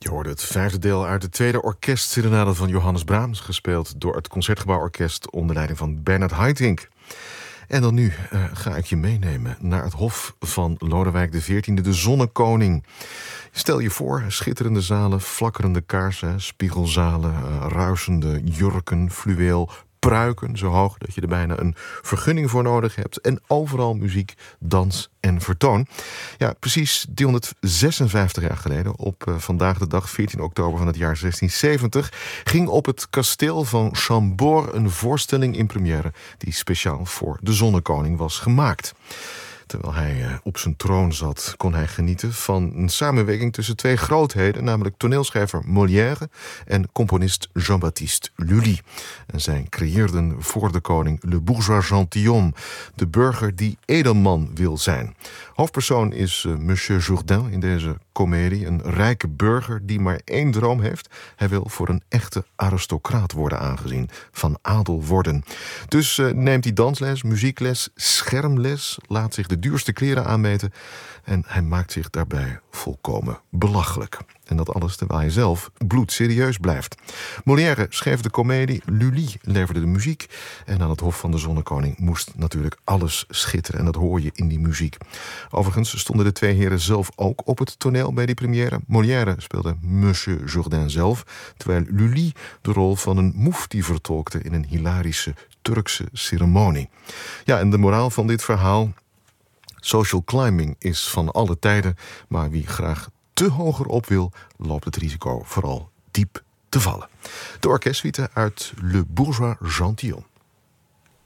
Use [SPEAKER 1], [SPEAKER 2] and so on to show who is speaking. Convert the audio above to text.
[SPEAKER 1] Je hoorde het vijfde deel uit de tweede orkestserenade van Johannes Brahms, gespeeld door het Concertgebouworkest onder leiding van Bernard Haitink. En dan nu ga ik je meenemen naar het hof van Lodewijk XIV, de Zonnekoning. Stel je voor, schitterende zalen, flakkerende kaarsen, spiegelzalen, ruisende jurken, fluweel, pruiken zo hoog dat je er bijna een vergunning voor nodig hebt. En overal muziek, dans en vertoon. Ja, precies 356 jaar geleden, op vandaag de dag, 14 oktober van het jaar 1670... ging op het kasteel van Chambord een voorstelling in première die speciaal voor de Zonnekoning was gemaakt. Terwijl hij op zijn troon zat, kon hij genieten van een samenwerking tussen twee grootheden, namelijk toneelschrijver Molière en componist Jean-Baptiste Lully. En zij creëerden voor de koning Le Bourgeois Gentilhomme, de burger die edelman wil zijn. Hoofdpersoon is Monsieur Jourdain in deze komedie, een rijke burger die maar één droom heeft. Hij wil voor een echte aristocraat worden aangezien, van adel worden. Dus neemt hij dansles, muziekles, schermles, laat zich de duurste kleren aanmeten en hij maakt zich daarbij volkomen belachelijk. En dat alles terwijl hij zelf bloedserieus blijft. Molière schreef de komedie, Lully leverde de muziek en aan het hof van de Zonnekoning moest natuurlijk alles schitteren en dat hoor je in die muziek. Overigens stonden de twee heren zelf ook op het toneel bij die première. Molière speelde Monsieur Jourdain zelf, terwijl Lully de rol van een moefti vertolkte in een hilarische Turkse ceremonie. Ja, en de moraal van dit verhaal: social climbing is van alle tijden, maar wie graag te hoger op wil, loopt het risico vooral diep te vallen. De orkestsuite uit Le Bourgeois Gentilhomme.